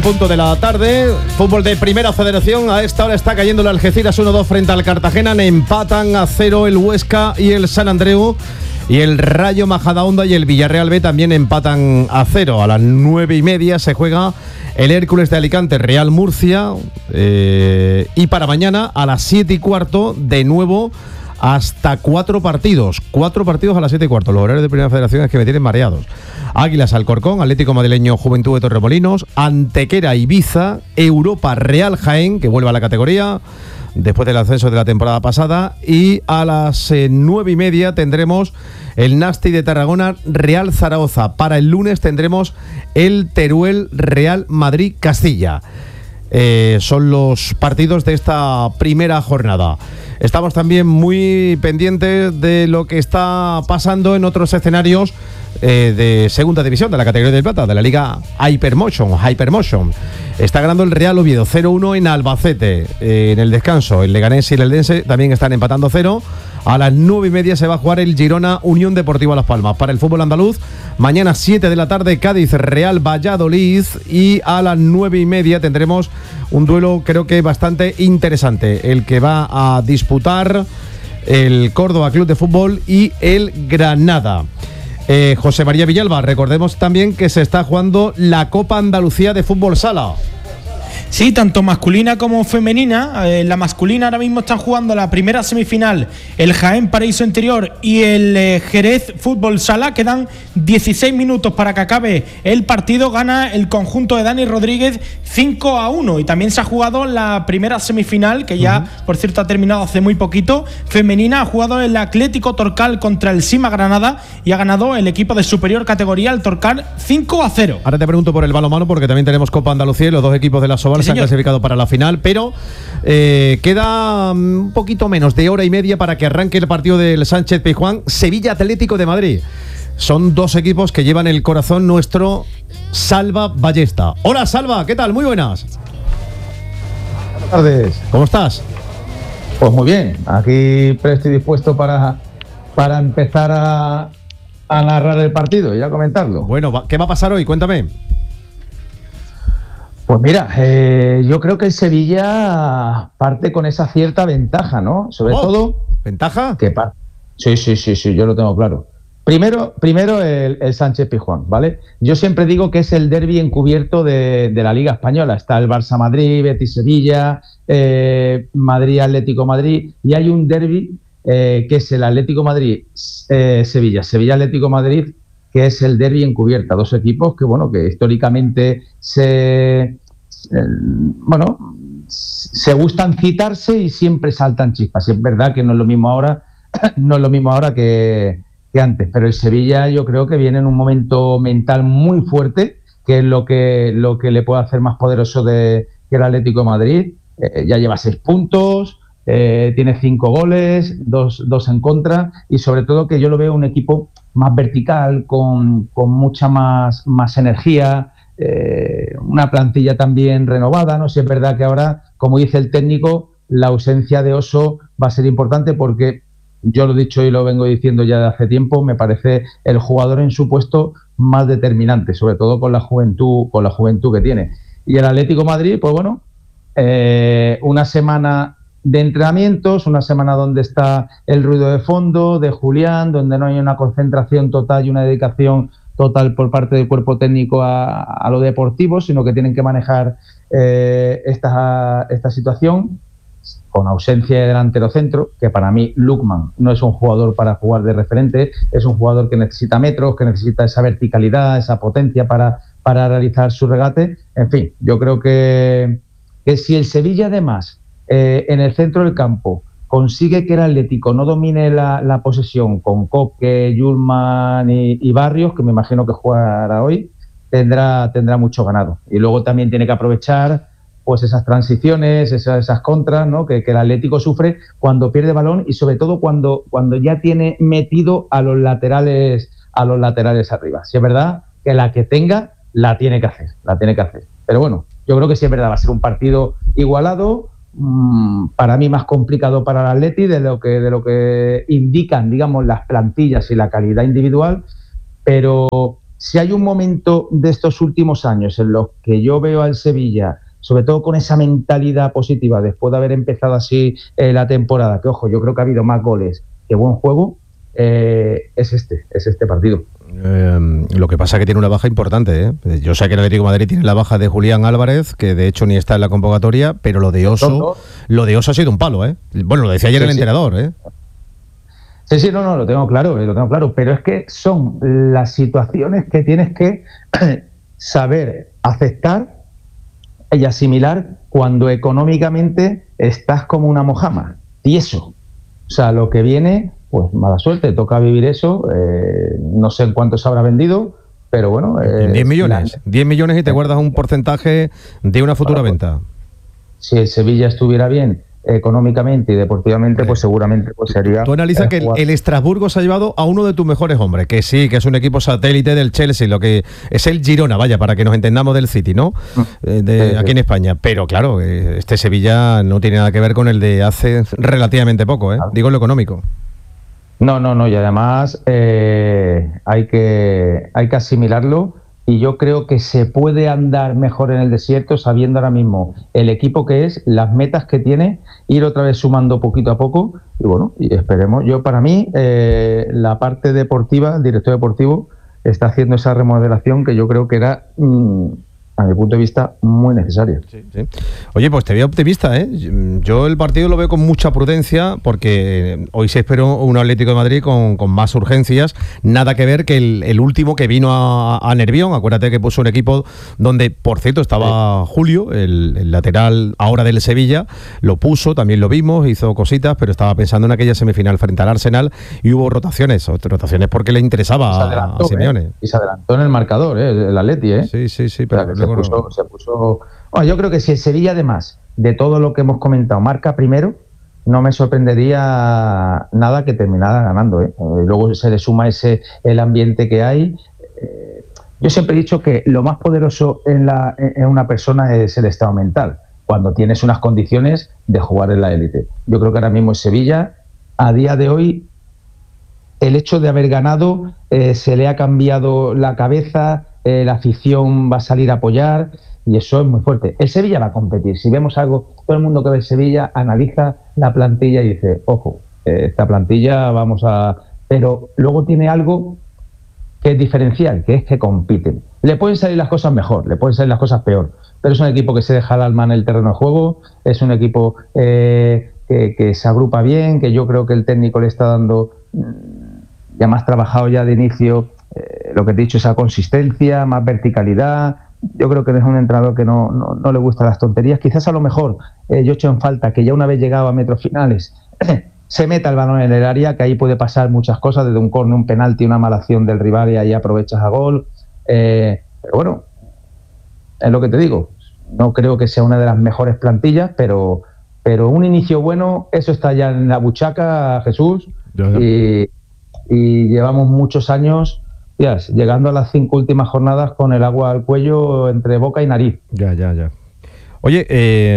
punto de la tarde. Fútbol de Primera Federación. A esta hora está cayendo el Algeciras 1-2 frente al Cartagena. Empatan a 0 el Huesca y el San Andreu. Y el Rayo Majadahonda y el Villarreal B también empatan a 0. A las 9:30 se juega el Hércules de Alicante, Real Murcia. Y para mañana a las 7:15 de nuevo hasta 4 partidos. 4 partidos a las 7:15. Los horarios de Primera Federación es que me tienen mareados. Águilas Alcorcón, Atlético Madrileño Juventud de Torremolinos, Antequera Ibiza, Europa Real Jaén, que vuelve a la categoría después del ascenso de la temporada pasada, y a las 9:30 tendremos el Nasti de Tarragona Real Zaragoza. Para el lunes tendremos el Teruel Real Madrid Castilla. Son los partidos de esta primera jornada. Estamos también muy pendientes de lo que está pasando en otros escenarios de segunda división, de la categoría de plata, de la Liga Hypermotion. Está ganando el Real Oviedo 0-1 en Albacete. En el descanso, el Leganés y el Eldense también están empatando 0. A las 9:30 se va a jugar el Girona Unión Deportiva Las Palmas. Para el fútbol andaluz, mañana 7 de la tarde, Cádiz Real Valladolid. Y a las 9:30 tendremos un duelo, creo que bastante interesante, el que va a disputar el Córdoba Club de Fútbol y el Granada. José María Villalba, recordemos también que se está jugando la Copa Andalucía de Fútbol Sala. Sí, tanto masculina como femenina. La masculina ahora mismo están jugando la primera semifinal el Jaén Paraíso Interior y el Jerez Fútbol Sala. Quedan 16 minutos para que acabe el partido. Gana el conjunto de Dani Rodríguez 5-1. Y también se ha jugado la primera semifinal, que ya, por cierto, ha terminado hace muy poquito. Femenina ha jugado el Atlético Torcal contra el Sima Granada y ha ganado el equipo de superior categoría, el Torcal, 5-0. Ahora te pregunto por el balonmano, porque también tenemos Copa Andalucía y los dos equipos de la Sobal se han clasificado para la final, pero queda un poquito menos de hora y media para que arranque el partido del Sánchez Pizjuán, Sevilla Atlético de Madrid. Son dos equipos que llevan el corazón nuestro Salva Ballesta. Hola Salva, ¿qué tal? Muy buenas. Buenas tardes. ¿Cómo estás? Pues muy bien, aquí presto y dispuesto para empezar a narrar el partido y a comentarlo. Bueno, ¿qué va a pasar hoy? Cuéntame. Pues mira, yo creo que el Sevilla parte con esa cierta ventaja, ¿no? Sobre todo... ¿Ventaja? Sí, yo lo tengo claro. Primero el Sánchez Pizjuán, ¿vale? Yo siempre digo que es el derbi encubierto de la Liga Española. Está el Barça-Madrid, Betis-Sevilla, Madrid-Atlético Madrid, y hay un derbi que es el Atlético Madrid-Sevilla, Sevilla-Atlético Madrid, que es el derbi encubierta. Dos equipos que históricamente se gustan citarse y siempre saltan chispas. Y es verdad que no es lo mismo ahora que antes, pero el Sevilla yo creo que viene en un momento mental muy fuerte, que es lo que le puede hacer más poderoso que el Atlético de Madrid. Ya lleva 6 puntos, tiene 5 goles, 2 en contra, y sobre todo que yo lo veo un equipo más vertical, con mucha más energía, una plantilla también renovada, ¿no? Si es verdad que ahora, como dice el técnico, la ausencia de Oso va a ser importante, porque yo lo he dicho y lo vengo diciendo ya de hace tiempo, me parece el jugador en su puesto más determinante, sobre todo con la juventud que tiene. Y el Atlético de Madrid, pues bueno, una semana de entrenamientos, una semana donde está el ruido de fondo de Julián, donde no hay una concentración total y una dedicación total por parte del cuerpo técnico a lo deportivo, sino que tienen que manejar esta situación, con ausencia de delantero centro, que para mí Lukman no es un jugador para jugar de referente, es un jugador que necesita metros, que necesita esa verticalidad, esa potencia para realizar su regate. En fin, yo creo que si el Sevilla además en el centro del campo consigue que el Atlético no domine la posesión con Coque, Yulman y Barrios, que me imagino que jugará hoy, tendrá mucho ganado. Y luego también tiene que aprovechar pues esas transiciones, esas contras, ¿no? que el Atlético sufre cuando pierde balón, y sobre todo cuando ya tiene metido a los laterales arriba. Si es verdad que la que tenga la tiene que hacer. Pero bueno, yo creo que sí es verdad, va a ser un partido igualado, para mí más complicado para el Atleti de lo que indican, digamos, las plantillas y la calidad individual, pero si hay un momento de estos últimos años en los que yo veo al Sevilla, sobre todo con esa mentalidad positiva, después de haber empezado así la temporada, que ojo, yo creo que ha habido más goles que buen juego, es este partido. Lo que pasa es que tiene una baja importante, ¿eh? Yo sé que el Atlético de Madrid tiene la baja de Julián Álvarez, que de hecho ni está en la convocatoria, pero lo de Oso ha sido un palo, ¿eh? Bueno, lo decía ayer el entrenador, ¿eh? Sí, no, lo tengo claro, pero es que son las situaciones que tienes que saber aceptar y asimilar cuando económicamente estás como una mojama, tieso. O sea, lo que viene, pues mala suerte, toca vivir eso, no sé en cuánto se habrá vendido, pero bueno... 10 millones, 10 millones y te guardas un porcentaje de una futura venta. Si el Sevilla estuviera bien económicamente y deportivamente, pues seguramente pues sería... Tú analizas que el Estrasburgo se ha llevado a uno de tus mejores hombres, que sí, que es un equipo satélite del Chelsea, lo que es el Girona, vaya, para que nos entendamos del City, ¿no? Aquí en España. Pero claro, este Sevilla no tiene nada que ver con el de hace relativamente poco, ¿eh? Digo en lo económico. No, y además hay que asimilarlo, y yo creo que se puede andar mejor en el desierto sabiendo ahora mismo el equipo que es, las metas que tiene, ir otra vez sumando poquito a poco, y bueno, y esperemos. Yo, para mí, la parte deportiva, el director deportivo está haciendo esa remodelación que yo creo que era... a mi punto de vista, muy necesario. Sí. Oye, pues te veo optimista, ¿eh? Yo el partido lo veo con mucha prudencia, porque hoy se esperó un Atlético de Madrid con más urgencias. Nada que ver que el último que vino a Nervión. Acuérdate que puso un equipo donde, por cierto, estaba Julio, el lateral ahora del Sevilla. Lo puso, también lo vimos, hizo cositas, pero estaba pensando en aquella semifinal frente al Arsenal, y hubo rotaciones porque le interesaba a Simeone. Y se adelantó en el marcador, el Atleti, ¿eh? Sí, pero... Se puso... Bueno, yo creo que si el Sevilla, además de todo lo que hemos comentado, marca primero, no me sorprendería nada que terminara ganando, ¿eh? Luego se le suma el ambiente que hay. Yo siempre he dicho que lo más poderoso en una persona es el estado mental, cuando tienes unas condiciones de jugar en la élite. Yo creo que ahora mismo en Sevilla, a día de hoy, el hecho de haber ganado, se le ha cambiado la cabeza, la afición va a salir a apoyar, y eso es muy fuerte. El Sevilla va a competir. Si vemos algo, todo el mundo que ve el Sevilla analiza la plantilla y dice, ojo, esta plantilla vamos a... Pero luego tiene algo que es diferencial, que es que compiten. Le pueden salir las cosas mejor, le pueden salir las cosas peor, pero es un equipo que se deja el alma en el terreno de juego, es un equipo que se agrupa bien, que yo creo que el técnico le está dando, ya más trabajado ya de inicio, lo que te he dicho, esa consistencia, más verticalidad. Yo creo que es un entrenador que no le gustan las tonterías. Quizás a lo mejor yo echo en falta que ya una vez llegado a metros finales se meta el balón en el área, que ahí puede pasar muchas cosas, desde un córner, un penalti, una mala acción del rival, y ahí aprovechas a gol. Pero bueno, es lo que te digo. No creo que sea una de las mejores plantillas, pero un inicio bueno, eso está ya en la buchaca, Jesús. Y llevamos muchos años llegando a las 5 últimas jornadas con el agua al cuello entre boca y nariz. Ya. Oye,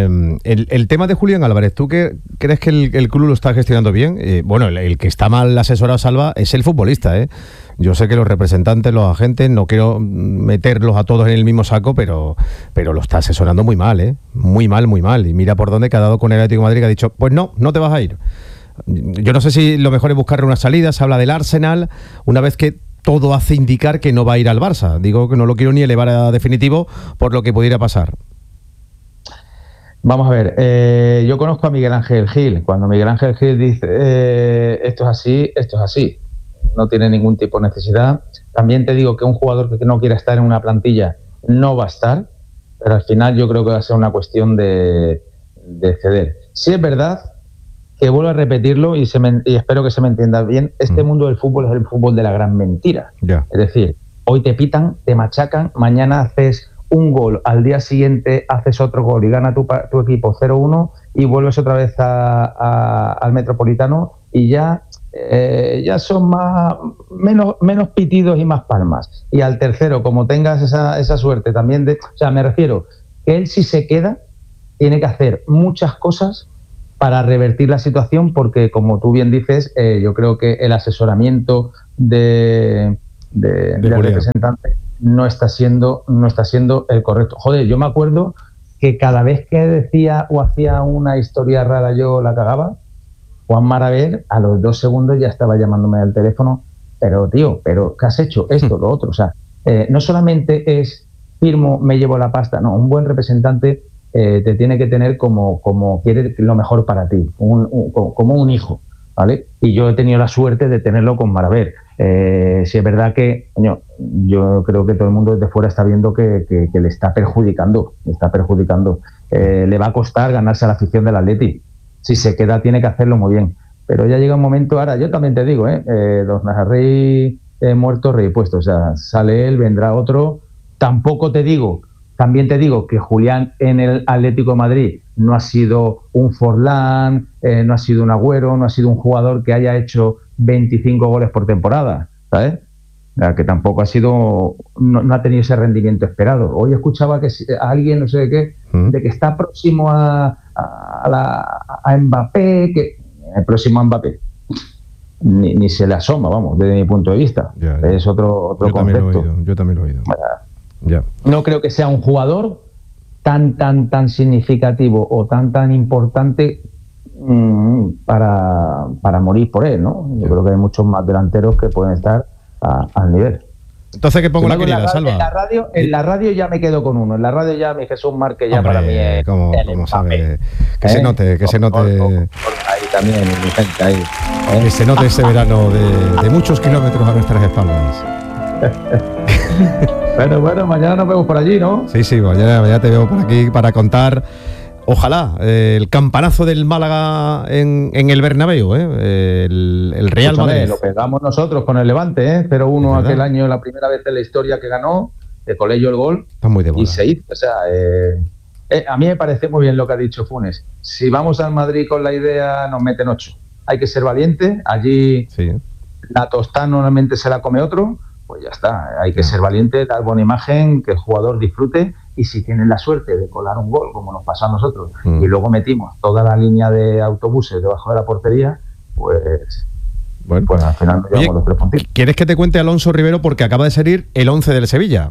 el tema de Julián Álvarez, ¿tú crees que el club lo está gestionando bien? Bueno, el que está mal asesorado, Salva, es el futbolista, ¿eh? Yo sé que los representantes, los agentes, no quiero meterlos a todos en el mismo saco, pero lo está asesorando muy mal, ¿eh? Muy mal. Y mira por dónde ha dado con el Atlético de Madrid, que ha dicho, pues no te vas a ir. Yo no sé si lo mejor es buscarle una salida. Se habla del Arsenal, una vez que todo hace indicar que no va a ir al Barça. Digo que no lo quiero ni elevar a definitivo por lo que pudiera pasar. Vamos a ver, yo conozco a Miguel Ángel Gil. Cuando Miguel Ángel Gil dice esto es así, no tiene ningún tipo de necesidad. También te digo que un jugador que no quiera estar en una plantilla no va a estar, pero al final yo creo que va a ser una cuestión de ceder. Sí es verdad que, vuelvo a repetirlo y espero que se me entienda bien, este mundo del fútbol es el fútbol de la gran mentira. Es decir, hoy te pitan, te machacan, mañana haces un gol, al día siguiente haces otro gol y gana tu equipo 0-1 y vuelves otra vez al Metropolitano y ya son menos pitidos y más palmas. Y al tercero, como tengas esa suerte también me refiero que él, si se queda, tiene que hacer muchas cosas para revertir la situación, porque, como tú bien dices, yo creo que el asesoramiento del representante no está siendo el correcto. Joder, yo me acuerdo que cada vez que decía o hacía una historia rara yo la cagaba, Juan Maraver a los 2 segundos ya estaba llamándome al teléfono, pero tío, ¿qué has hecho? Esto, lo otro. O sea, no solamente es firmo, me llevo la pasta, no, un buen representante te tiene que tener como quiere lo mejor para ti, como un hijo, ¿vale? Y yo he tenido la suerte de tenerlo con Maraver. Si es verdad que, coño, yo creo que todo el mundo desde fuera está viendo que le está perjudicando, le va a costar ganarse a la afición del Atleti. Si se queda tiene que hacerlo muy bien, pero ya llega un momento, ahora yo también te digo, los Nazarrey muertos, rey puesto, o sea, sale él, vendrá otro. También te digo que Julián en el Atlético de Madrid no ha sido un Forlán, no ha sido un Agüero, no ha sido un jugador que haya hecho 25 goles por temporada, ¿sabes? O sea, que tampoco ha sido, no ha tenido ese rendimiento esperado. Hoy escuchaba que a alguien, no sé de qué, de que está próximo a Mbappé, que el próximo a Mbappé ni se le asoma, vamos, desde mi punto de vista. Ya. Es otro concepto. Yo también lo he oído. Ya. No creo que sea un jugador tan significativo o tan importante para morir por él, ¿no? Yo creo que hay muchos más delanteros que pueden estar al nivel. Entonces, ¿qué pongo la querida, Salva? En la radio ya me quedo con uno. En la radio ya mi Jesús Márquez ya, hombre, para mí es como sabe, que se note. Ahí también, mi gente, ahí. Que se note ese verano de muchos kilómetros a nuestras espaldas. Bueno, mañana nos vemos por allí, ¿no? Sí, mañana te veo por aquí para contar, ojalá, el campanazo del Málaga en el Bernabéu, el Real Madrid. Lo pegamos nosotros con el Levante, 0-1 aquel año, la primera vez en la historia que ganó, de Colegio el gol. Está muy de moda. Y se hizo, o sea, a mí me parece muy bien lo que ha dicho Funes. Si vamos al Madrid con la idea, nos meten 8. Hay que ser valiente, allí sí. La tostada normalmente se la come otro. Pues ya está, hay que ser valiente, dar buena imagen, que el jugador disfrute, y si tienen la suerte de colar un gol, como nos pasó a nosotros, y luego metimos toda la línea de autobuses debajo de la portería, pues al final nos llevamos los 3 puntos. ¿Quieres que te cuente Alonso Rivero? Porque acaba de salir el 11 del Sevilla.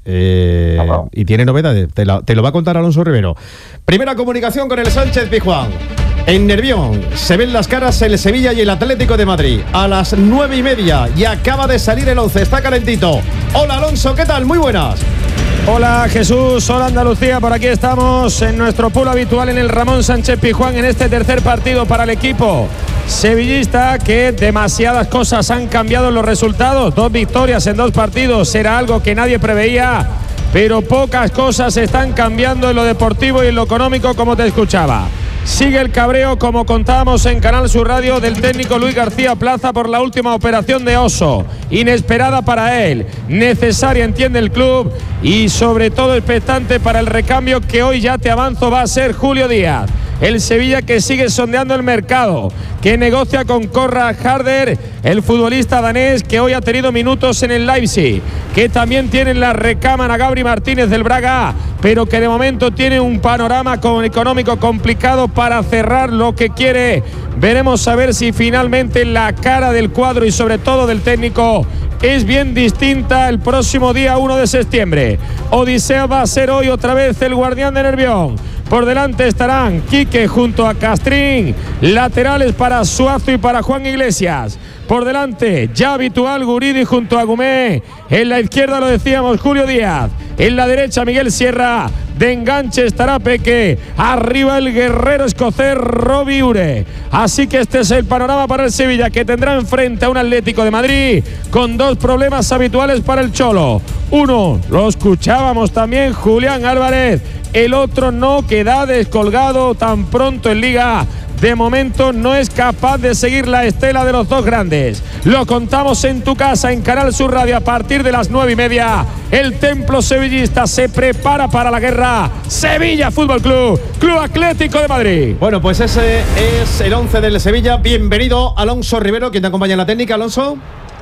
Y tiene novedades, te lo va a contar Alonso Rivero. Primera comunicación con el Sánchez Pizjuán. En Nervión se ven las caras el Sevilla y el Atlético de Madrid a las 9:30 y acaba de salir el 11, está calentito. Hola Alonso, ¿qué tal? Muy buenas. Hola Jesús, hola Andalucía, por aquí estamos en nuestro pool habitual en el Ramón Sánchez Pizjuán en este tercer partido para el equipo sevillista, que demasiadas cosas han cambiado en los resultados. 2 victorias en 2 partidos era algo que nadie preveía, pero pocas cosas están cambiando en lo deportivo y en lo económico, como te escuchaba. Sigue el cabreo, como contábamos en Canal Sur Radio, del técnico Luis García Plaza por la última operación de Oso. Inesperada para él, necesaria, entiende el club, y sobre todo expectante para el recambio que hoy, ya te avanzo, va a ser Julio Díaz. El Sevilla, que sigue sondeando el mercado, que negocia con Konrad Harder, el futbolista danés que hoy ha tenido minutos en el Leipzig, que también tiene en la recámara a Gabri Martínez del Braga, pero que de momento tiene un panorama económico complicado para cerrar lo que quiere. Veremos a ver si finalmente la cara del cuadro y sobre todo del técnico es bien distinta el próximo día 1 de septiembre. Odisea va a ser hoy otra vez el guardián de Nervión. Por delante estarán Quique junto a Castrín, laterales para Suazo y para Juan Iglesias. Por delante, ya habitual, Guridi junto a Gumé. En la izquierda, lo decíamos, Julio Díaz. En la derecha, Miguel Sierra. De enganche estará Peque. Arriba el guerrero escocés Robbie Ure. Así que este es el panorama para el Sevilla, que tendrá enfrente a un Atlético de Madrid con 2 problemas habituales para el Cholo. Uno, lo escuchábamos también, Julián Álvarez. El otro no, queda descolgado tan pronto en Liga. De momento no es capaz de seguir la estela de los 2 grandes. Lo contamos en tu casa, en Canal Sur Radio, a partir de las 9:30. El templo sevillista se prepara para la guerra. Sevilla Fútbol Club, Club Atlético de Madrid. Bueno, pues ese es el 11 del Sevilla. Bienvenido, Alonso Rivero. ¿Quién te acompaña en la técnica, Alonso?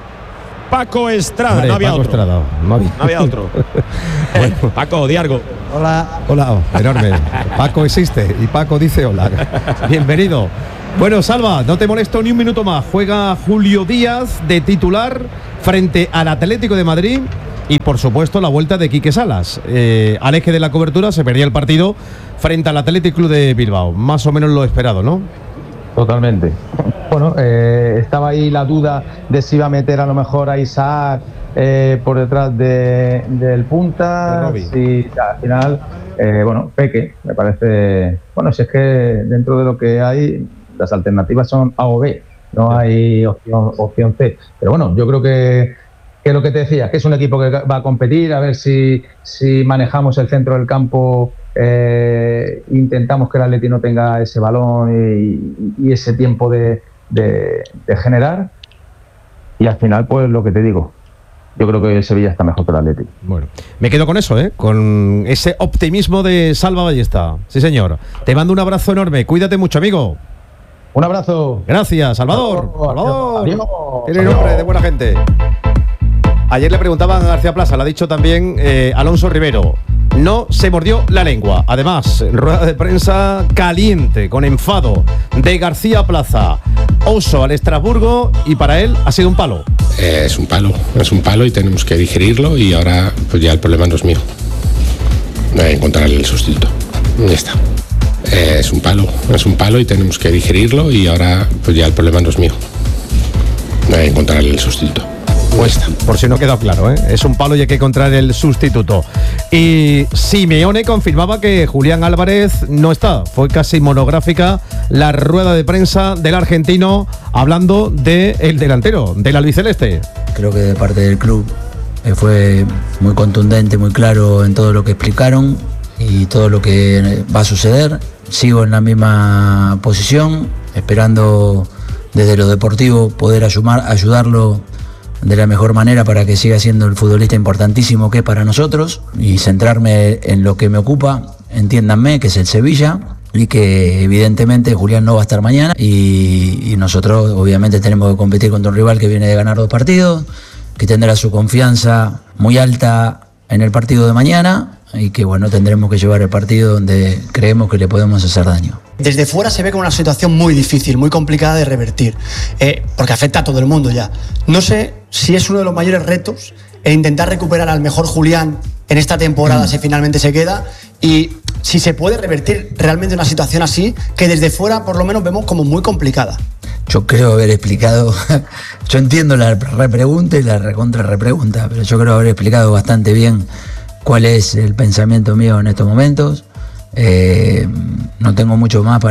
Paco Estrada. Hombre, no había Paco otro. Estrada. No había otro. Bueno. Paco, Diargo. Hola, enorme. Paco existe y Paco dice hola. Bienvenido. Bueno, Salva, no te molesto ni un minuto más. Juega Julio Díaz de titular frente al Atlético de Madrid. y por supuesto la vuelta de Quique Salas. Al eje de la cobertura se perdía el partido frente al Athletic Club de Bilbao. Más o menos lo esperado, ¿no? Totalmente. Bueno, estaba ahí la duda de si iba a meter a lo mejor a Isaac por detrás del punta. Sí, al final, bueno, Peque, me parece. Bueno, si es que dentro de lo que hay, las alternativas son A o B, no hay opción C. Pero bueno, yo creo que lo que te decía, que es un equipo que va a competir, a ver si manejamos el centro del campo. Intentamos que el Atleti no tenga ese balón y ese tiempo de generar, y al final pues lo que te digo, yo creo que el Sevilla está mejor que el Atleti. Bueno, me quedo con eso, con ese optimismo de Salva Ballesta. Sí, señor. Te mando un abrazo enorme, cuídate mucho, amigo. Un abrazo. Gracias, Salvador. Salvador. Adiós. Tiene nombre de buena gente. Ayer le preguntaban a García Plaza, lo ha dicho también Alonso Rivero. No se mordió la lengua. Además, rueda de prensa caliente, con enfado, de García Plaza. Oso al Estrasburgo, y para él ha sido un palo. Es un palo y tenemos que digerirlo, y ahora pues ya el problema no es mío. No hay que encontrar el sustituto. Ya está. Es un palo y tenemos que digerirlo, y ahora pues ya el problema no es mío. No hay que encontrar el sustituto. Pues, por si no quedó claro, es un palo y hay que encontrar el sustituto. Y Simeone confirmaba que Julián Álvarez no está. Fue casi monográfica la rueda de prensa del argentino hablando del delantero, del albiceleste. Creo que de parte del club fue muy contundente, muy claro en todo lo que explicaron y todo lo que va a suceder. Sigo en la misma posición, esperando desde lo deportivo poder ayudarlo de la mejor manera para que siga siendo el futbolista importantísimo que es para nosotros, y centrarme en lo que me ocupa, entiéndanme, que es el Sevilla, y que evidentemente Julián no va a estar mañana, y nosotros obviamente tenemos que competir contra un rival que viene de ganar 2 partidos, que tendrá su confianza muy alta en el partido de mañana, y que bueno, tendremos que llevar el partido donde creemos que le podemos hacer daño. Desde fuera se ve como una situación muy difícil, muy complicada de revertir, porque afecta a todo el mundo ya. No sé si es uno de los mayores retos el intentar recuperar al mejor Julián en esta temporada, si finalmente se queda, y si se puede revertir realmente una situación así, que desde fuera por lo menos vemos como muy complicada. Yo creo haber explicado, yo entiendo la repregunta y la recontra-repregunta, pero yo creo haber explicado bastante bien cuál es el pensamiento mío en estos momentos. No tengo mucho más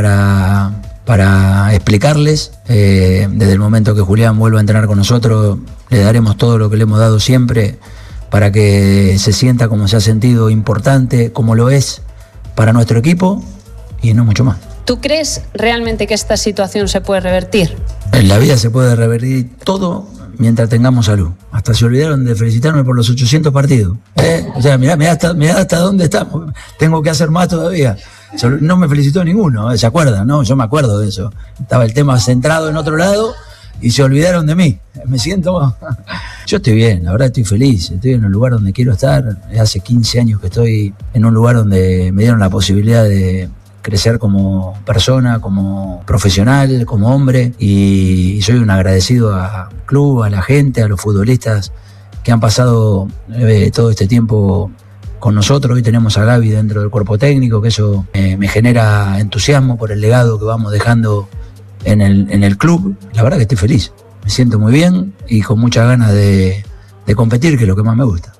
para explicarles. Desde el momento que Julián vuelva a entrenar con nosotros, le daremos todo lo que le hemos dado siempre para que se sienta como se ha sentido, importante, como lo es para nuestro equipo, y no mucho más. ¿Tú crees realmente que esta situación se puede revertir? En la vida se puede revertir todo mientras tengamos salud. Hasta se olvidaron de felicitarme por los 800 partidos. O sea, mirá hasta dónde estamos. Tengo que hacer más todavía. No me felicitó ninguno, ¿se acuerdan? No, yo me acuerdo de eso. Estaba el tema centrado en otro lado y se olvidaron de mí. Me siento... Yo estoy bien, la verdad estoy feliz. Estoy en un lugar donde quiero estar. Hace 15 años que estoy en un lugar donde me dieron la posibilidad de crecer como persona, como profesional, como hombre, y soy un agradecido al club, a la gente, a los futbolistas que han pasado todo este tiempo con nosotros. Hoy tenemos a Gaby dentro del cuerpo técnico, que eso me genera entusiasmo por el legado que vamos dejando en el club. La verdad que estoy feliz, me siento muy bien y con muchas ganas de competir, que es lo que más me gusta.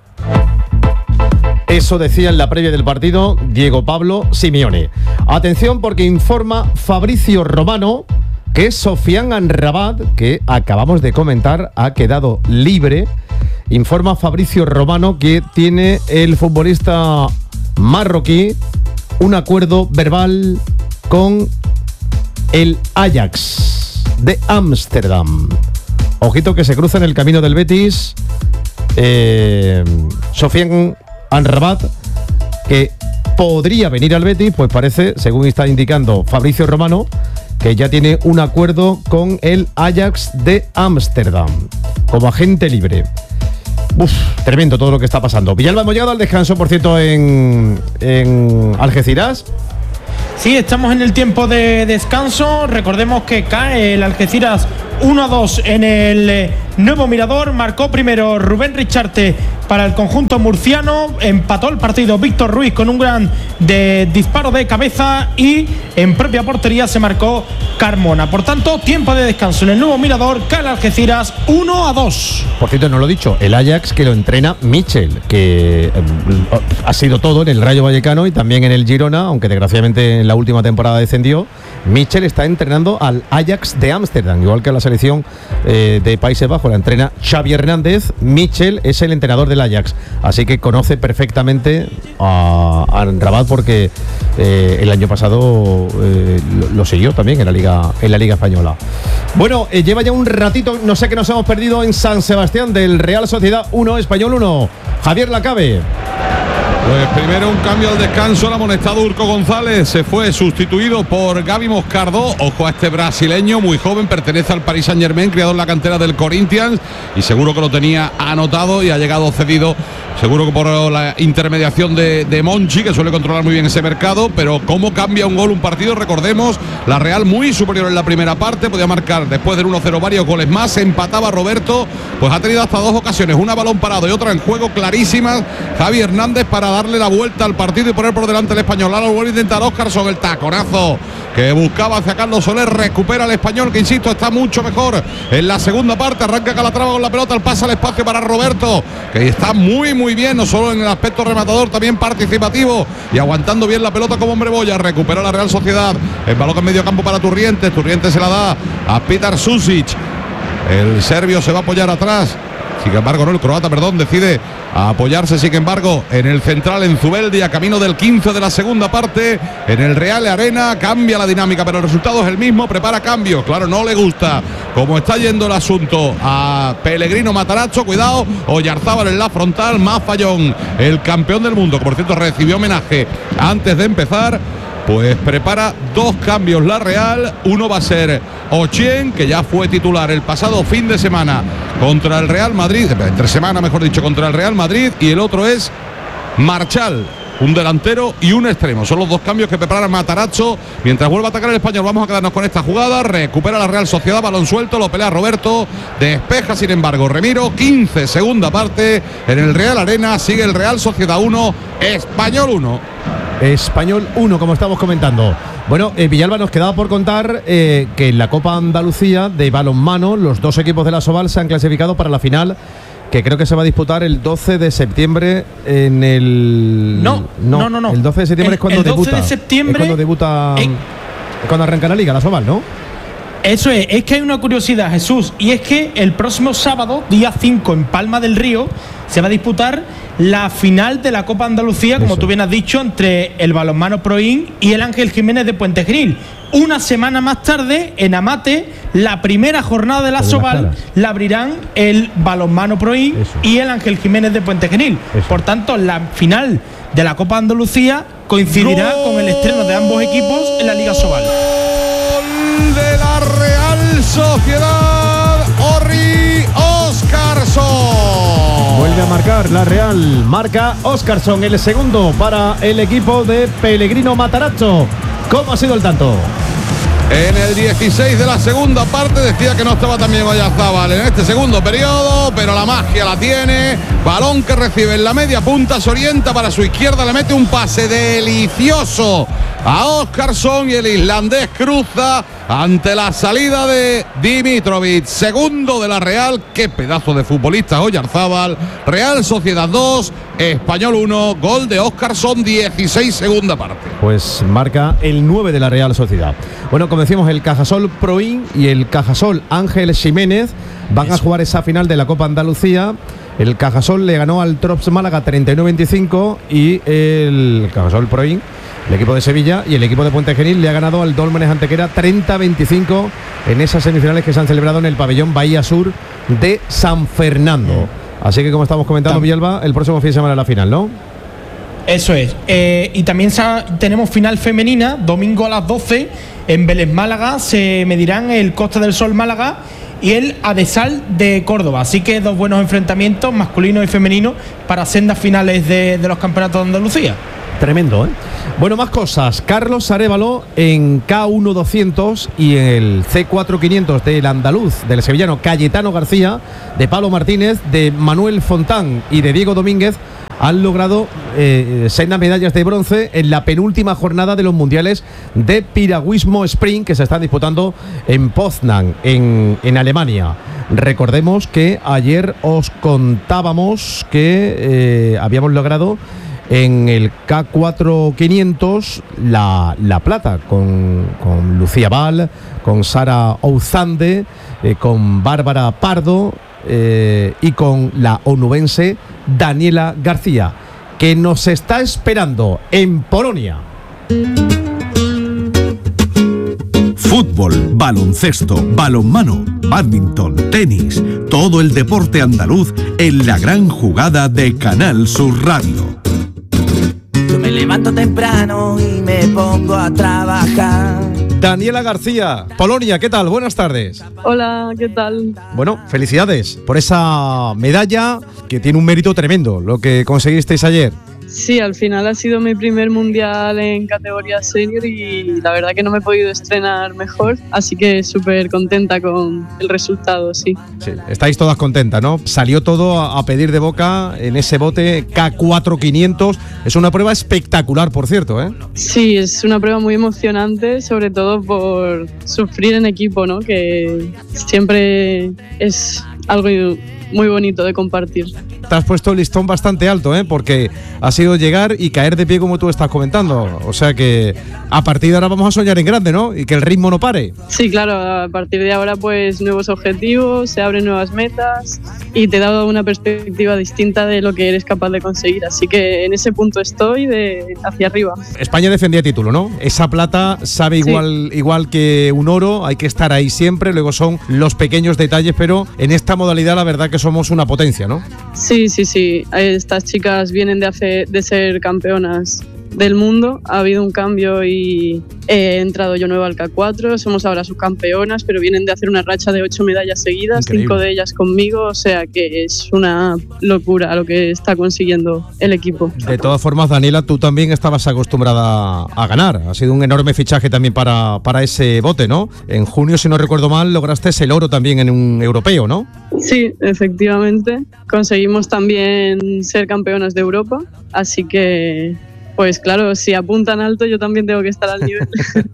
Eso decía en la previa del partido Diego Pablo Simeone. Atención, porque informa Fabricio Romano que Sofiane Amrabat, que acabamos de comentar, ha quedado libre. Informa Fabricio Romano que tiene el futbolista marroquí un acuerdo verbal con el Ajax de Ámsterdam. Ojito que se cruza en el camino del Betis Sofiane Amrabat, que podría venir al Betis, pues parece, según está indicando Fabricio Romano, que ya tiene un acuerdo con el Ajax de Ámsterdam como agente libre. Tremendo todo lo que está pasando. Villalba, hemos llegado al descanso, por cierto, en Algeciras. Sí, estamos en el tiempo de descanso. Recordemos que cae el Algeciras 1-2 en el Nuevo Mirador. Marcó primero Rubén Richarte para el conjunto murciano. Empató el partido Víctor Ruiz con un gran disparo de cabeza y en propia portería se marcó Carmona. Por tanto, tiempo de descanso en el nuevo Mirador. Cae Algeciras 1-2. Por cierto, no lo he dicho, el Ajax que lo entrena Michel, que ha sido todo en el Rayo Vallecano y también en el Girona, aunque desgraciadamente en la última temporada descendió. Michel está entrenando al Ajax de Ámsterdam, igual que a la selección de Países Bajos, la entrena Xavi Hernández. Michel es el entrenador del Ajax, así que conoce perfectamente a Rabat porque el año pasado lo siguió también en la Liga Española. Bueno, lleva ya un ratito, no sé qué nos hemos perdido en San Sebastián, del Real Sociedad 1, Español 1. Javier Lacabe. Pues primero un cambio al descanso, el amonestado Urco González se fue sustituido por Gaby Moscardo. Ojo a este brasileño, muy joven, pertenece al Paris Saint-Germain, criado en la cantera del Corinthians y seguro que lo tenía anotado y ha llegado cedido, seguro que por la intermediación de Monchi, que suele controlar muy bien ese mercado. Pero cómo cambia un gol un partido, recordemos, la Real muy superior en la primera parte, podía marcar después del 1-0 varios goles más, empataba Roberto, pues ha tenido hasta 2 ocasiones, una a balón parado y otra en juego clarísimas, Javi Hernández, para darle la vuelta al partido y poner por delante el Español. Ahora lo vuelve a intentar Óscar sobre el taconazo que buscaba hacia Carlos Soler, recupera el Español, que insisto está mucho mejor en la segunda parte. Arranca Calatrava con la pelota, el pase al espacio para Roberto, que está muy bien, no solo en el aspecto rematador, también participativo y aguantando bien la pelota como hombre boya. Recupera la Real Sociedad, el balón en medio campo para Turrientes se la da a Petar Susic, el serbio se va a apoyar atrás. Sin embargo, no, el croata, decide apoyarse, sin embargo, en el central, en Zubeldi, a camino del 15 de la segunda parte, en el Real Arena. Cambia la dinámica, pero el resultado es el mismo, prepara cambios. Claro, no le gusta cómo está yendo el asunto a Pellegrino Matarazzo. Cuidado, Oyarzábal en la frontal, más fallón, el campeón del mundo, que por cierto recibió homenaje antes de empezar. Pues prepara 2 cambios la Real. Uno va a ser Ochien, que ya fue titular el pasado fin de semana contra el Real Madrid, entre semana mejor dicho, contra el Real Madrid, y el otro es Marchal, un delantero y un extremo. Son los 2 cambios que prepara Matarazzo. Mientras vuelva a atacar el Español, vamos a quedarnos con esta jugada. Recupera la Real Sociedad, balón suelto, lo pelea Roberto, despeja sin embargo Remiro. 15 segunda parte en el Real Arena. Sigue el Real Sociedad 1, Español 1. Español 1, como estamos comentando. Bueno, Villalba, nos quedaba por contar que en la Copa Andalucía de balonmano los 2 equipos de la Soval se han clasificado para la final, que creo que se va a disputar el 12 de septiembre en el... No. El 12 de septiembre es cuando debuta. El 12 de septiembre... Es cuando debuta... cuando arranca la Liga, la Soval, ¿no? Eso es que hay una curiosidad, Jesús, y es que el próximo sábado, día 5, en Palma del Río, se va a disputar la final de la Copa Andalucía, como tú bien has dicho, entre el balonmano Proin y el Ángel Jiménez de Puente Genil. Una semana más tarde, en Amate, la primera jornada de la Soval la abrirán el balonmano Proin y el Ángel Jiménez de Puente Genil. Por tanto, la final de la Copa Andalucía coincidirá con el estreno de ambos equipos en la Liga Soval. De la Real Sociedad, Orri Óscarson. Vuelve a marcar la Real, marca Óscarson, el segundo para el equipo de Pellegrino Matarazzo. ¿Cómo ha sido el tanto? En el 16 de la segunda parte, decía que no estaba también Oyarzábal en este segundo periodo, pero la magia la tiene. Balón que recibe en la media punta, se orienta para su izquierda, le mete un pase delicioso a Óscarson y el islandés cruza ante la salida de Dimitrovic. Segundo de la Real, qué pedazo de futbolista Oyarzábal. Real Sociedad 2, Español 1, gol de Óscarson, 16 segunda parte. Pues marca el 9 de la Real Sociedad. Bueno, como decimos, el Cajasol Proin y el Cajasol Ángel Jiménez van a jugar esa final de la Copa Andalucía. El Cajasol le ganó al Trops Málaga 39-25 y el Cajasol Proin, el equipo de Sevilla, y el equipo de Puente Genil le ha ganado al Dólmenes Antequera 30-25 en esas semifinales que se han celebrado en el pabellón Bahía Sur de San Fernando. Así que, como estamos comentando, Villalba, el próximo fin de semana la final, ¿no? Eso es. Y también tenemos final femenina, domingo a las 12 en Vélez Málaga. Se medirán el Costa del Sol Málaga y el Adesal de Córdoba. Así que 2 buenos enfrentamientos, masculino y femenino, para sendas finales de los campeonatos de Andalucía. Tremendo, ¿eh? Bueno, más cosas. Carlos Arévalo en K1 200 y en el C4 500 del andaluz, del sevillano Cayetano García, de Pablo Martínez, de Manuel Fontán y de Diego Domínguez han logrado sendas medallas de bronce en la penúltima jornada de los mundiales de piragüismo sprint que se están disputando en Poznan, en Alemania. Recordemos que ayer os contábamos que habíamos logrado en el K4 500 la plata con Lucía Val, con Sara Ouzande, con Bárbara Pardo y con la onubense Daniela García, que nos está esperando en Polonia. Fútbol, baloncesto, balonmano, bádminton, tenis, todo el deporte andaluz en la gran jugada de Canal Sur Radio. Yo me levanto temprano y me pongo a trabajar. Daniela García, Polonia, ¿qué tal? Buenas tardes. Hola, ¿qué tal? Bueno, felicidades por esa medalla que tiene un mérito tremendo, lo que conseguisteis ayer. Sí, al final ha sido mi primer mundial en categoría senior y la verdad que no me he podido estrenar mejor, así que súper contenta con el resultado, sí. Sí, estáis todas contentas, ¿no? Salió todo a pedir de boca en ese bote K4 500. Es una prueba espectacular, por cierto, ¿eh? Sí, es una prueba muy emocionante, sobre todo por sufrir en equipo, ¿no? Que siempre es algo muy bonito de compartir. Te has puesto el listón bastante alto, ¿eh? Porque ha sido llegar y caer de pie como tú estás comentando. O sea que a partir de ahora vamos a soñar en grande, ¿no? Y que el ritmo no pare. Sí, claro, a partir de ahora pues nuevos objetivos, se abren nuevas metas y te da una perspectiva distinta de lo que eres capaz de conseguir. Así que en ese punto estoy de hacia arriba. España defendía título, ¿no? Esa plata sabe igual que un oro, hay que estar ahí siempre. Luego son los pequeños detalles, pero en esta modalidad la verdad que somos una potencia, ¿no? Sí. Estas chicas vienen de ser campeonas del mundo. Ha habido un cambio y he entrado yo nueva al K4. Somos ahora subcampeonas, pero vienen de hacer una racha de 8 medallas seguidas. Increíble. 5 de ellas conmigo, o sea que es una locura lo que está consiguiendo el equipo. De todas formas, Daniela, tú también estabas acostumbrada a ganar. Ha sido un enorme fichaje también para ese bote, ¿no? En junio, si no recuerdo mal, lograste el oro también en un europeo, ¿no? Sí, efectivamente. Conseguimos también ser campeonas de Europa, así que pues claro, si apuntan alto yo también tengo que estar al nivel.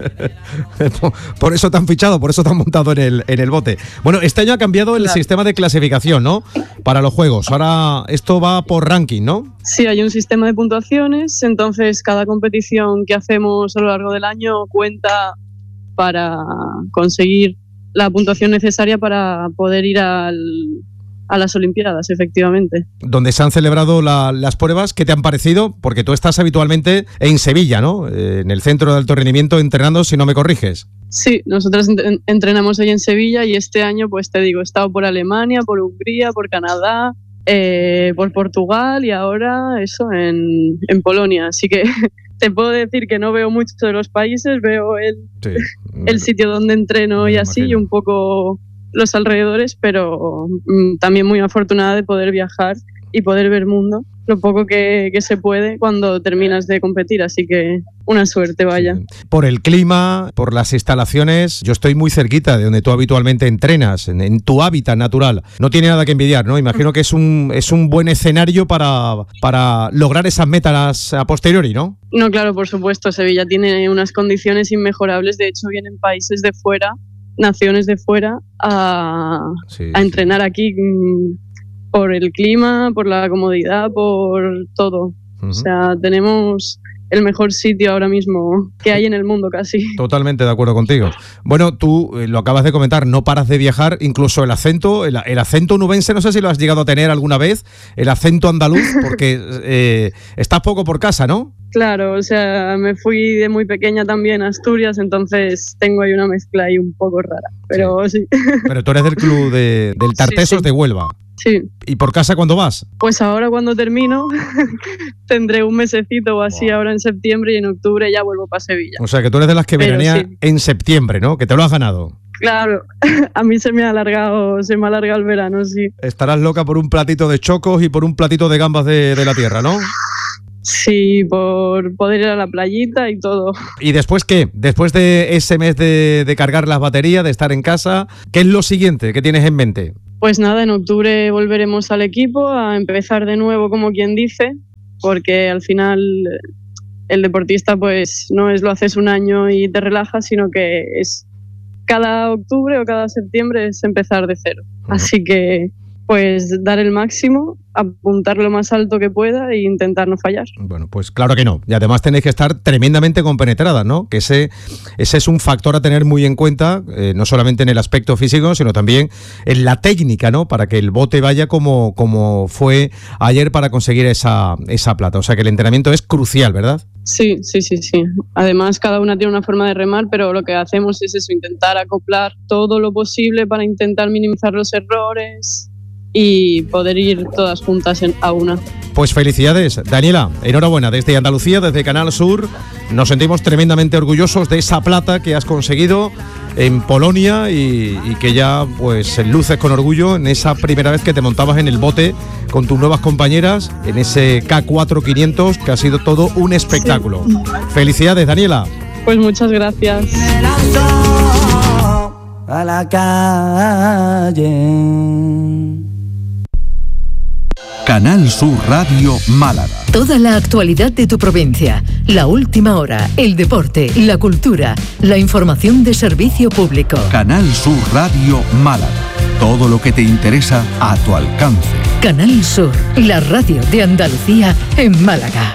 Por eso te han fichado, por eso te han montado en el bote. Bueno, este año ha cambiado el sistema de clasificación, ¿no? Para los juegos. Ahora esto va por ranking, ¿no? Sí, hay un sistema de puntuaciones, entonces cada competición que hacemos a lo largo del año cuenta para conseguir la puntuación necesaria para poder ir a las Olimpiadas, efectivamente. Donde se han celebrado las pruebas, ¿qué te han parecido? Porque tú estás habitualmente en Sevilla, ¿no? En el centro de alto rendimiento entrenando, si no me corriges. Sí, nosotros entrenamos ahí en Sevilla y este año, pues te digo, he estado por Alemania, por Hungría, por Canadá, por Portugal y ahora eso en Polonia. Así que te puedo decir que no veo mucho de los países, veo el sitio donde entreno y así, y un poco los alrededores, pero también muy afortunada de poder viajar y poder ver mundo, lo poco que se puede cuando terminas de competir, así que una suerte, vaya. Por el clima, por las instalaciones, yo estoy muy cerquita de donde tú habitualmente entrenas, en tu hábitat natural. No tiene nada que envidiar, ¿no? Imagino que es un buen escenario para lograr esas metas a posteriori, ¿no? No, claro, por supuesto. Sevilla tiene unas condiciones inmejorables. De hecho, vienen países de fuera, naciones de fuera, a entrenar aquí por el clima, por la comodidad, por todo. O sea, tenemos el mejor sitio ahora mismo que hay en el mundo casi. Totalmente de acuerdo contigo. Bueno, tú lo acabas de comentar, no paras de viajar, incluso el acento onubense, no sé si lo has llegado a tener alguna vez, el acento andaluz, porque estás poco por casa, ¿no? Claro, o sea, me fui de muy pequeña también a Asturias, entonces tengo ahí una mezcla ahí un poco rara, pero sí. Pero tú eres del club del Tartesos de Huelva. Sí. ¿Y por casa cuándo vas? Pues ahora cuando termino tendré un mesecito o así ahora en septiembre y en octubre ya vuelvo para Sevilla. O sea que tú eres de las que veranean en septiembre, ¿no? Que te lo has ganado. Claro, a mí se me ha alargado el verano, sí. Estarás loca por un platito de chocos y por un platito de gambas de la tierra, ¿no? Sí, por poder ir a la playita y todo. ¿Y después qué? Después de ese mes de cargar las baterías, de estar en casa, ¿qué es lo siguiente que tienes en mente? Pues nada, en octubre volveremos al equipo a empezar de nuevo, como quien dice, porque al final el deportista pues no es lo haces un año y te relajas, sino que es cada octubre o cada septiembre es empezar de cero. Así que pues dar el máximo, apuntar lo más alto que pueda e intentar no fallar. Bueno, pues claro que no. Y además tenéis que estar tremendamente compenetradas, ¿no? Que ese es un factor a tener muy en cuenta, no solamente en el aspecto físico, sino también en la técnica, ¿no? Para que el bote vaya como fue ayer para conseguir esa plata. O sea que el entrenamiento es crucial, ¿verdad? Sí. Además, cada una tiene una forma de remar, pero lo que hacemos es eso, intentar acoplar todo lo posible para intentar minimizar los errores y poder ir todas juntas a una. Pues felicidades, Daniela, enhorabuena desde Andalucía, desde Canal Sur. Nos sentimos tremendamente orgullosos de esa plata que has conseguido en Polonia y que ya pues luces con orgullo en esa primera vez que te montabas en el bote con tus nuevas compañeras en ese K4 500, que ha sido todo un espectáculo. Sí. Felicidades, Daniela. Pues muchas gracias. A la calle. Canal Sur Radio Málaga. Toda la actualidad de tu provincia, la última hora, el deporte, la cultura, la información de servicio público. Canal Sur Radio Málaga. Todo lo que te interesa a tu alcance. Canal Sur, la radio de Andalucía en Málaga.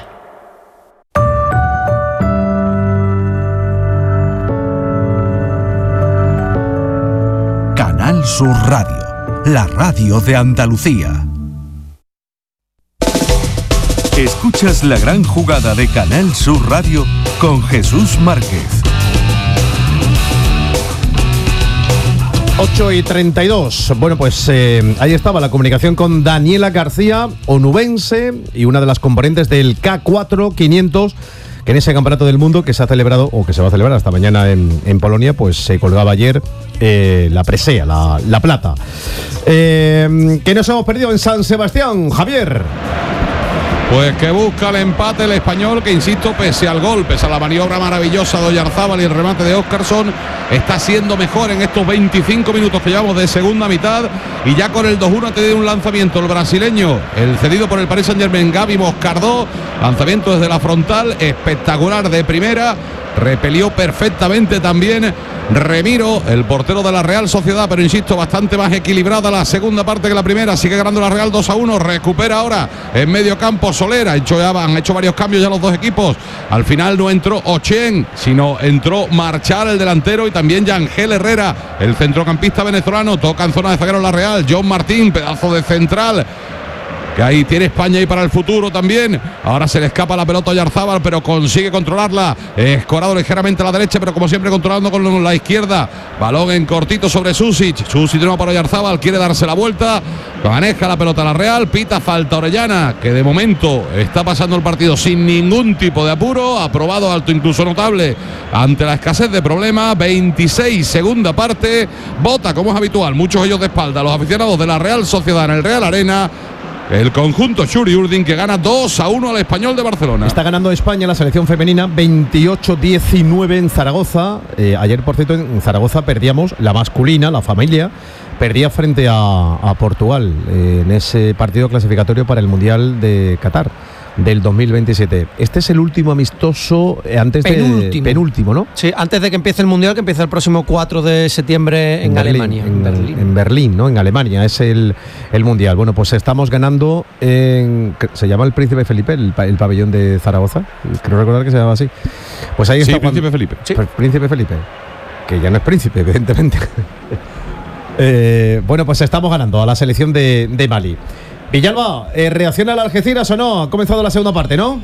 Canal Sur Radio, la radio de Andalucía. Escuchas la gran jugada de Canal Sur Radio con Jesús Márquez. 8:32. Bueno, pues ahí estaba la comunicación con Daniela García, onubense y una de las componentes del K4 500, que en ese campeonato del mundo que se ha celebrado, o que se va a celebrar hasta mañana en Polonia, pues se colgaba ayer la presea, la plata. ¿Qué nos hemos perdido en San Sebastián, Javier? Pues que busca el empate el español, que insisto, pese al gol, pese a la maniobra maravillosa de Oyarzábal y el remate de Óscarson, está siendo mejor en estos 25 minutos que llevamos de segunda mitad, y ya con el 2-1 ha tenido un lanzamiento el brasileño, el cedido por el Paris Saint-Germain, Gavi Moscardó, lanzamiento desde la frontal, espectacular de primera, repelió perfectamente también Remiro, el portero de la Real Sociedad, pero insisto, bastante más equilibrada la segunda parte que la primera. Sigue ganando la Real 2-1, recupera ahora en medio campo Soler. Han hecho varios cambios ya los dos equipos. Al final no entró Ochen, sino entró Marchal, el delantero, y también Yangel Herrera, el centrocampista venezolano. Toca en zona de zaguero la Real, John Martín, pedazo de central, que ahí tiene España y para el futuro también. Ahora se le escapa la pelota a Oyarzábal, pero consigue controlarla. Escorado ligeramente a la derecha, pero como siempre controlando con la izquierda. Balón en cortito sobre Susic. Susic de nuevo para Oyarzábal, quiere darse la vuelta. Maneja la pelota la Real, pita falta Orellana, que de momento está pasando el partido sin ningún tipo de apuro. Aprobado alto, incluso notable, ante la escasez de problemas. 26, segunda parte. Bota, como es habitual, muchos ellos de espalda, los aficionados de la Real Sociedad en el Real Arena. El conjunto Xuri Urdin, que gana 2-1 al Español de Barcelona. Está ganando España la selección femenina 28-19 en Zaragoza. Ayer, por cierto, en Zaragoza perdíamos la masculina, la familia, perdía frente a Portugal en ese partido clasificatorio para el Mundial de Qatar del 2027. Este es el último amistoso antes penúltimo, ¿no? Sí, antes de que empiece el Mundial, que empieza el próximo 4 de septiembre en Alemania. En Berlín, ¿no? En Alemania es el Mundial. Bueno, pues estamos ganando ¿se llama el Príncipe Felipe el pabellón de Zaragoza? Creo recordar que se llama así. Pues ahí está. Príncipe Felipe. Sí. Príncipe Felipe, que ya no es príncipe, evidentemente. Bueno, pues estamos ganando a la selección de Mali. Villalba, ¿reacciona al Algeciras o no? Ha comenzado la segunda parte, ¿no?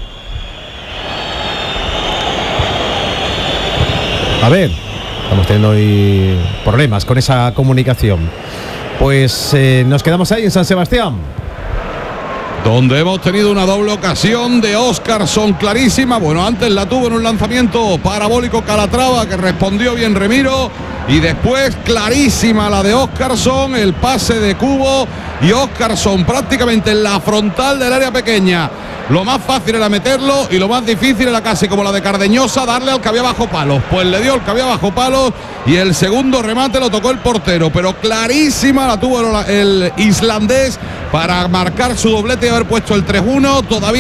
A ver, estamos teniendo hoy problemas con esa comunicación. Pues nos quedamos ahí en San Sebastián, donde hemos tenido una doble ocasión de Óscarson clarísima. Bueno, antes la tuvo en un lanzamiento parabólico Calatrava, que respondió bien Remiro. y después clarísima la de Óscarson, el pase de Cubo y Óscarson prácticamente en la frontal del área pequeña. Lo más fácil era meterlo y lo más difícil era casi como la de Cardeñosa, darle al que había bajo palos. Pues le dio el que había bajo palos y el segundo remate lo tocó el portero, pero clarísima la tuvo el islandés para marcar su doblete y haber puesto el 3-1. Todavía